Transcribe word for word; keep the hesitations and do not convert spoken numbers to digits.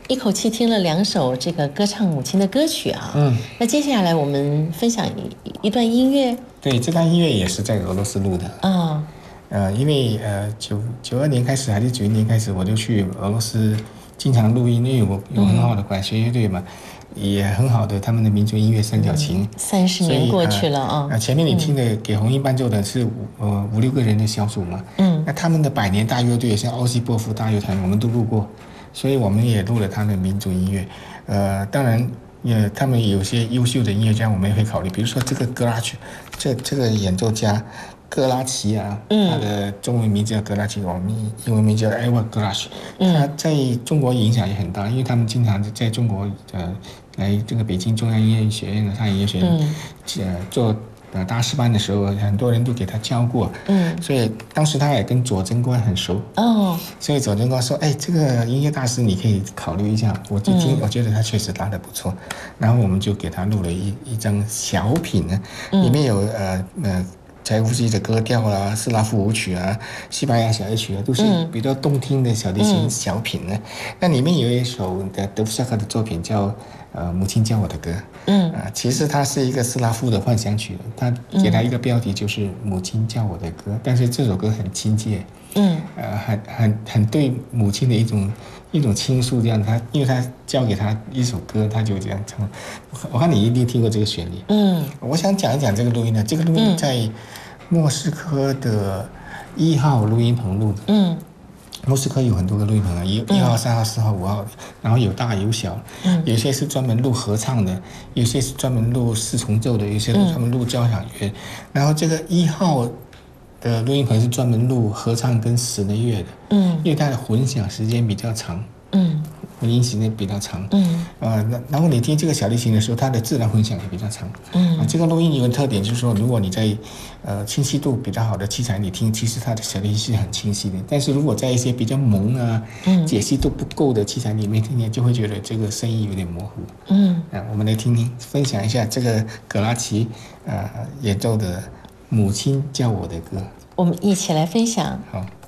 一口气听了两首这个歌唱母亲的歌曲啊。 嗯， 那接下来我们分享一一段音乐。 对，这段音乐也是在俄罗斯录的。 啊、哦。 呃，因为呃九九二年开始还是九一年开始，我就去俄罗斯经常录音，因为我有很好的管弦乐队嘛，嗯、也很好的他们的民族音乐三角琴。 三十、嗯、年过去了啊、 呃！前面你听的、嗯、给红音伴奏的是五呃五六个人的小组嘛，嗯，那他们的百年大乐队像欧西波夫大乐团，我们都录过，所以我们也录了他的民族音乐。呃，当然。也，他们有些优秀的音乐家，我们也会考虑。比如说这个格拉奇，这这个演奏家格拉奇啊，嗯、他的中文名字叫格拉奇，我们英文名叫艾沃格拉奇。他在中国影响也很大，因为他们经常在中国呃来这个北京中央音乐学院的上音乐学院，嗯、呃做。呃，大师班的时候，很多人都给他教过，嗯，所以当时他也跟左贞观很熟，哦，所以左贞观说，哎，这个音乐大师你可以考虑一下，我就听，嗯、我觉得他确实拉得不错，然后我们就给他录了一一张小品呢，嗯、里面有呃呃柴可夫斯基的歌调啊、斯拉夫舞曲啊、西班牙小夜曲啊，都是比较动听的小提琴小品呢。嗯、那里面有一首的德弗夏克的作品叫。呃，母亲教我的歌，嗯，啊、呃，其实它是一个斯拉夫的幻想曲，他给他一个标题就是“母亲教我的歌”，嗯、但是这首歌很亲切，嗯，呃，很很很对母亲的一种一种倾诉，这样他，因为他教给他一首歌，他就这样唱。我看你一定听过这个旋律，嗯，我想讲一讲这个录音呢，这个录音在莫斯科的一号录音棚录的，嗯。莫斯科有很多个录音棚啊，一一号、三号、四号、五号，然后有大有小，嗯，有些是专门录合唱的，有些是专门录四重奏的，有些是专门录交响乐。嗯、然后这个一号的录音棚是专门录合唱跟室内乐的，嗯，因为它的混响时间比较长，嗯，混音时间比较长，嗯，呃，然后你听这个小提琴的时候，它的自然混响也比较长，嗯，啊、这个录音有个特点就是说，如果你在呃清晰度比较好的器材你听，其实它的小提琴是很清晰的，但是如果在一些比较蒙啊、嗯、解析度不够的器材里面听，就会觉得这个声音有点模糊，嗯，啊，我们来听听，分享一下这个格拉奇呃演奏的《母亲教我的歌》， 我们一起来分享。 好。